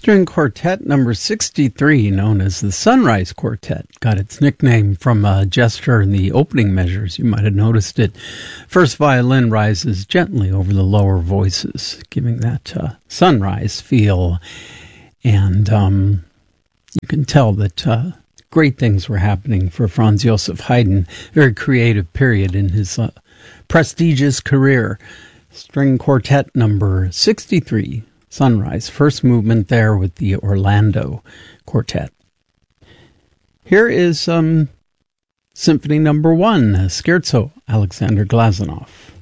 String Quartet number 63, known as the Sunrise Quartet, got its nickname from a gesture in the opening measures. You might have noticed it. First violin rises gently over the lower voices, giving that sunrise feel. And you can tell that great things were happening for Franz Joseph Haydn. Very creative period in his prestigious career. String Quartet number 63. Sunrise, first movement there with the Orlando Quartet. Here is Symphony number 1, Scherzo, Alexander Glazunov.